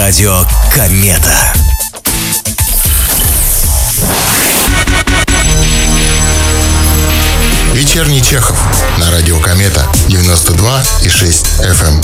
Радио Комета. Вечерний Чехов на радио Комета 92,6 FM.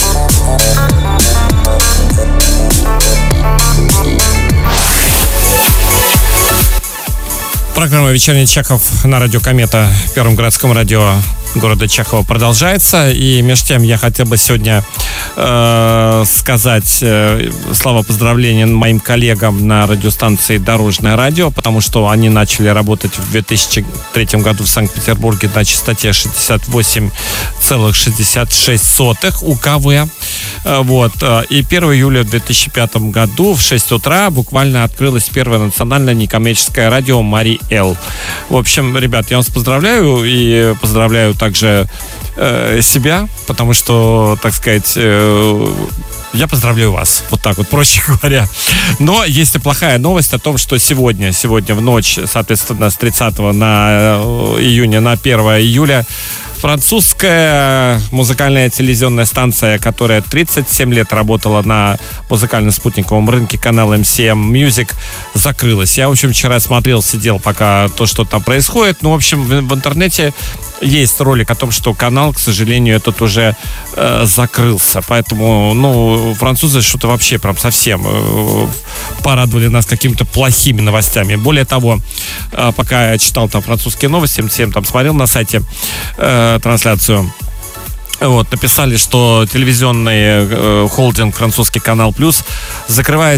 Программа «Вечерний Чехов» на радио Комета, первом городском радио города Чехова, продолжается. И между тем я хотел бы сегодня сказать слова поздравления моим коллегам на радиостанции «Дорожное радио», потому что они начали работать в 2003 году в Санкт-Петербурге на частоте 68,66 УКВ. Вот. И 1 июля в 2005 году в 6 утра буквально открылось первое национальное некоммерческое радио «Мари Эл». В общем, ребят, я вас поздравляю и поздравляю также себя, потому что, так сказать, я поздравляю вас. Вот так вот, проще говоря. Но есть и плохая новость о том, что сегодня в ночь, соответственно, с 30 на июня на 1 июля французская музыкальная телевизионная станция, которая 37 лет работала на музыкально-спутниковом рынке, канал MCM Music, закрылась. Я, в общем, вчера сидел, пока то, что там происходит. Ну, в общем, в интернете есть ролик о том, что канал, к сожалению, этот уже закрылся. Поэтому, французы что-то вообще прям совсем порадовали нас какими-то плохими новостями. Более того, пока я читал там французские новости, MCM там смотрел на сайте трансляцию, написали, что телевизионный холдинг французский Канал Плюс закрывает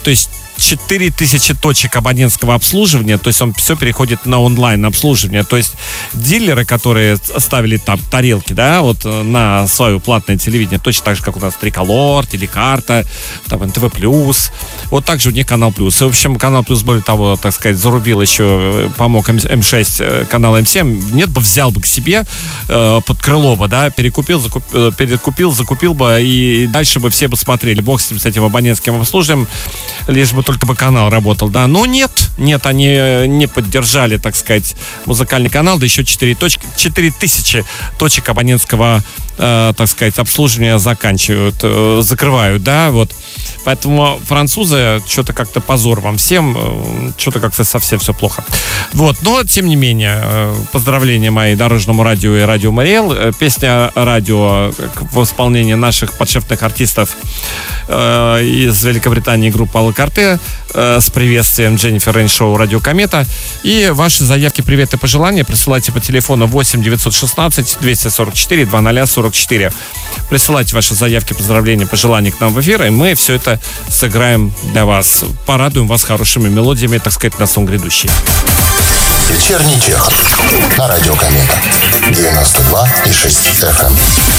4000 точек абонентского обслуживания, то есть он все переходит на онлайн обслуживание, то есть дилеры, которые ставили там тарелки, да, на свое платное телевидение, точно так же, как у нас Триколор, Телекарта, там НТВ Плюс, вот так же у них Канал Плюс. И, в общем, Канал Плюс, более того, так сказать, зарубил еще, помог М6 канал М7, нет бы взял бы к себе под крыло бы, да, перекупил, закупил бы, и дальше бы все бы смотрели, бог с этим абонентским обслуживанием, лишь бы только бы канал работал, да. Но нет, они не поддержали, так сказать, музыкальный канал, да еще 4000 точек абонентского, так сказать, обслуживания закрывают, да, вот. Поэтому французы, что-то как-то позор вам всем, что-то как-то совсем все плохо. Вот, но, тем не менее, поздравления мои Дорожному радио и радио Мари Эл. Песня радио в исполнении наших подшефных артистов из Великобритании, группа Алла Карте, с приветствием Дженнифер Рейн Шоу «Радио Комета». И ваши заявки, приветы и пожелания присылайте по телефону 8 916 244 2044. Присылайте ваши заявки, поздравления, пожелания к нам в эфир, и мы все это сыграем для вас. Порадуем вас хорошими мелодиями, так сказать, на сон грядущий. Вечерний Чехов на радио Комета 92,6 FM.